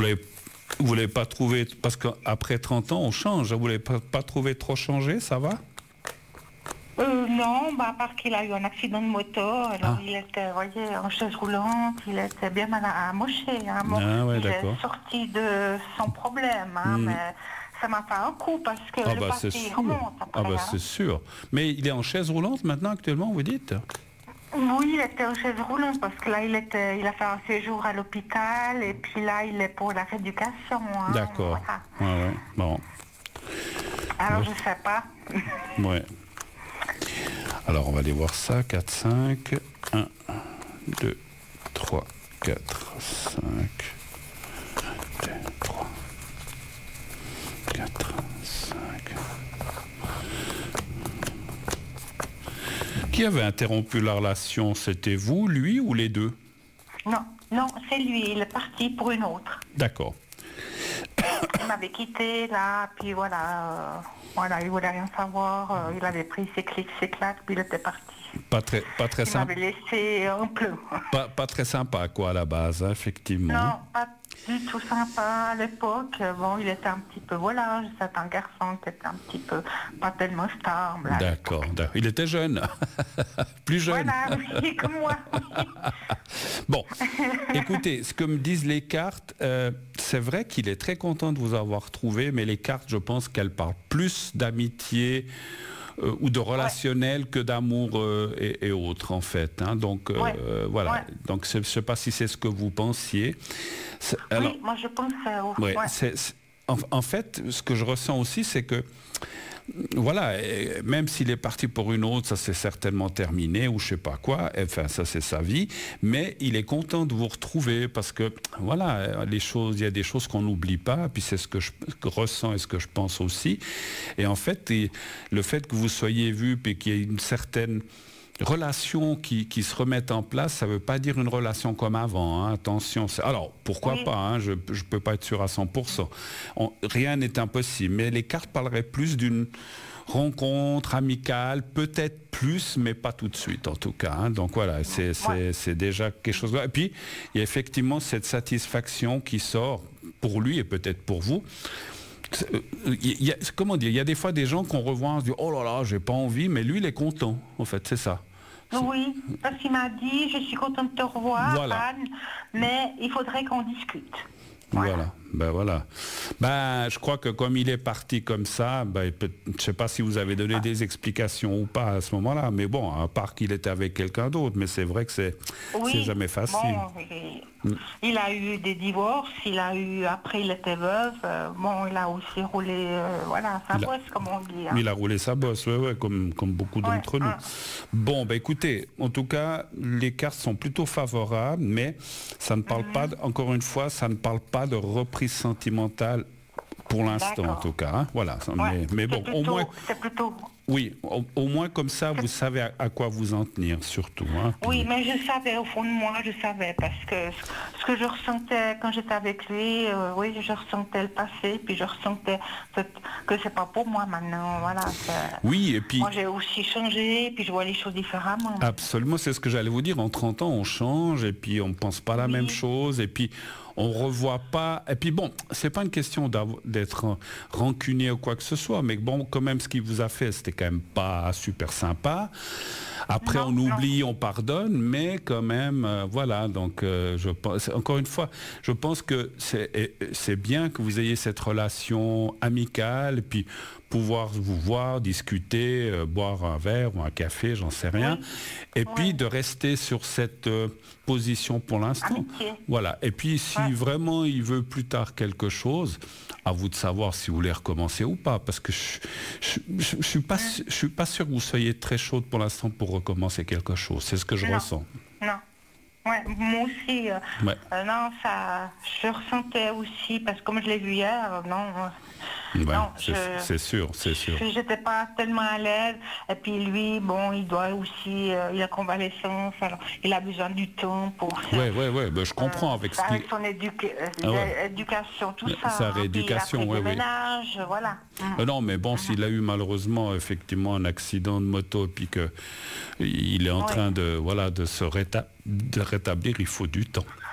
Vous l'avez pas trouvé, parce qu'après 30 ans, on change. Vous l'avez pas trouvé trop changé, ça va? Non, à part qu'il a eu un accident de moto, alors il était, vous voyez, en chaise roulante, il était bien mal amoché. Hein. Bon, il est sorti de son problème, hein, mais ça m'a fait un coup parce que le passé il remonte après. C'est sûr. Mais il est en chaise roulante maintenant, actuellement, vous dites? Oui, il était en chaise roulante parce que là, il a fait un séjour à l'hôpital et puis là, il est pour la rééducation. Hein, d'accord. Voilà. Ouais. Bon. Alors, je sais pas. Ouais. Alors, on va aller voir ça. 4, 5. 1, 2, 3, 4, 5. 2, 3, 4, 5. Qui avait interrompu la relation? C'était vous, lui ou les deux? Non, c'est lui. Il est parti pour une autre. D'accord. Il m'avait quitté, là, puis voilà, il voulait rien savoir. Il avait pris ses clics, ses claques, puis il était parti. Pas très sympa. Il m'avait laissé un peu. Pas très sympa, quoi, à la base, hein, effectivement. Non, pas du tout sympa à l'époque. Bon, il était un petit peu, voilà, c'est un garçon qui était un petit peu, pas tellement stable. D'accord. Il était jeune. Plus jeune. Voilà, oui, comme moi. Bon, écoutez, ce que me disent les cartes, c'est vrai qu'il est très content de vous avoir trouvé, mais les cartes, je pense qu'elles parlent plus d'amitié ou de relationnel que d'amour et autres, en fait. Hein. Donc, voilà. Ouais. Donc, je ne sais pas si c'est ce que vous pensiez. Alors, oui, moi, je pense en fait, ce que je ressens aussi, c'est que voilà, même s'il est parti pour une autre, ça c'est certainement terminé ou je sais pas quoi, enfin ça c'est sa vie, mais il est content de vous retrouver parce que voilà, il y a des choses qu'on n'oublie pas, puis c'est ce que je ressens et ce que je pense aussi. Et en fait, le fait que vous soyez vu puis qu'il y ait une certaine relation qui se remettent en place, ça ne veut pas dire une relation comme avant, hein, attention. Alors, pourquoi pas, hein, je ne peux pas être sûr à 100%. Rien n'est impossible, mais les cartes parleraient plus d'une rencontre amicale, peut-être plus, mais pas tout de suite en tout cas. Hein. Donc voilà, c'est déjà quelque chose. Et puis, il y a effectivement cette satisfaction qui sort pour lui et peut-être pour vous. Comment dire, il y a des fois des gens qu'on revoit, on se dit oh là là, j'ai pas envie, mais lui il est content, en fait, c'est ça. Oui, parce qu'il m'a dit je suis content de te revoir, voilà. Anne, mais il faudrait qu'on discute. Voilà. Je crois que comme il est parti comme ça, je ne sais pas si vous avez donné des explications ou pas à ce moment-là, mais bon, à part qu'il était avec quelqu'un d'autre, mais c'est vrai que c'est jamais facile. Bon, il a eu des divorces, après il était veuve, il a aussi roulé sa bosse, comme on dit. Hein. Il a roulé sa bosse, comme beaucoup d'entre nous. Bon, écoutez, en tout cas, les cartes sont plutôt favorables, mais ça ne parle pas, encore une fois, ça ne parle pas de reprise sentimentale pour l'instant, en tout cas. Hein. Voilà. Mais bon, au moins. C'est plutôt. Oui, au moins comme ça, vous savez à quoi vous en tenir, surtout. Hein. Oui, mais je savais, au fond de moi, parce que ce que je ressentais quand j'étais avec lui, je ressentais le passé, puis je ressentais que c'est pas pour moi maintenant, voilà. Oui, et puis... Moi, j'ai aussi changé, puis je vois les choses différemment. Absolument, c'est ce que j'allais vous dire. En 30 ans, on change, et puis on ne pense pas la même chose, et puis on revoit pas... Et puis bon, c'est pas une question d'être rancunier ou quoi que ce soit, mais bon, quand même, ce qu'il vous a fait, c'était quand même pas super sympa. Après, on oublie, on pardonne, mais quand même, voilà. Donc, je pense, encore une fois, je pense que c'est bien que vous ayez cette relation amicale, et puis pouvoir vous voir, discuter, boire un verre ou un café, j'en sais rien. Et puis de rester sur cette position pour l'instant. Voilà. Et puis si vraiment il veut plus tard quelque chose, à vous de savoir si vous voulez recommencer ou pas, parce que je suis pas sûr que vous soyez très chaude pour l'instant pour recommencer quelque chose. C'est ce que je ressens. Non. Ouais, moi aussi. Non, ça, je ressentais aussi, parce que comme je l'ai vu hier, c'est sûr. J'étais pas tellement à l'aise. Et puis lui, il doit aussi, il a convalescence, alors il a besoin du temps pour. Je comprends avec ce avec son éducation, tout ça. Sa rééducation, ménage, voilà. Non, mais bon, s'il a eu malheureusement effectivement un accident de moto, et puis que il est en train de se rétablir, il faut du temps.